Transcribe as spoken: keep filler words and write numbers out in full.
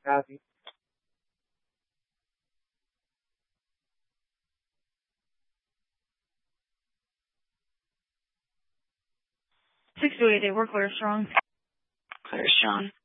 Copy. six two eight eight, we're clear strong. Clear strong.